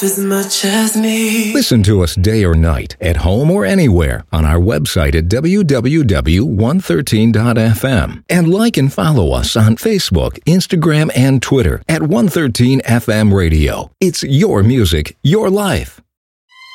as much as me. Listen to us day or night, at home or anywhere, on our website at www.113.fm. And like and follow us on Facebook, Instagram, and Twitter at 113 FM Radio. It's your music, your life.